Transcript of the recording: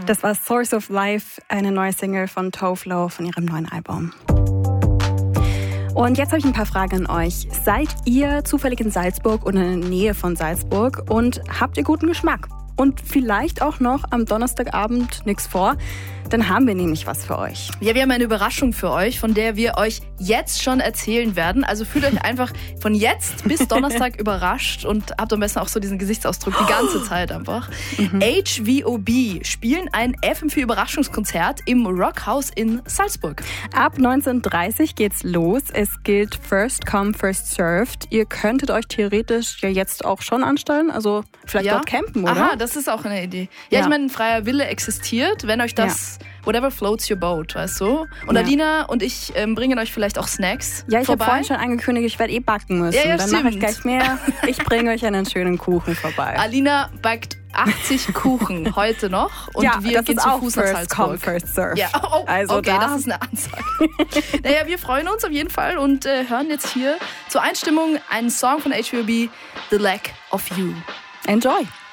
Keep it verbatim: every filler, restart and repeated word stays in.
Das war Source of Life, eine neue Single von Tove Lo von ihrem neuen Album. Und jetzt habe ich ein paar Fragen an euch. Seid ihr zufällig in Salzburg oder in der Nähe von Salzburg und habt ihr guten Geschmack? Und vielleicht auch noch am Donnerstagabend nichts vor? Dann haben wir nämlich was für euch. Ja, wir haben eine Überraschung für euch, von der wir euch jetzt schon erzählen werden. Also fühlt euch einfach von jetzt bis Donnerstag überrascht und habt am besten auch so diesen Gesichtsausdruck die ganze Zeit einfach. Mhm. H V O B spielen ein F M vier Überraschungskonzert im Rockhaus in Salzburg. Ab neunzehn Uhr dreißig geht's los. Es gilt First Come, First Served. Ihr könntet euch theoretisch ja jetzt auch schon anstellen, also vielleicht ja. dort campen, oder? Aha, das ist auch eine Idee. Ja, ja. Ich meine, ein freier Wille existiert, wenn euch das... Ja. Whatever floats your boat, weißt du? Und ja. Alina und ich ähm, bringen euch vielleicht auch Snacks Ja, ich habe vorbei. vorhin schon angekündigt, ich werde eh backen müssen. Ja, ja, Dann mache ich gleich mehr. Ich bringe euch einen schönen Kuchen vorbei. Alina backt achtzig Kuchen heute noch und ja, wir das gehen ist zu auch Fuß nach first Salzburg. Come, first serve. Ja, oh, also okay, da. das ist eine Ansage. Naja, wir freuen uns auf jeden Fall und äh, hören jetzt hier zur Einstimmung einen Song von H V O B, The Lack of You. Enjoy!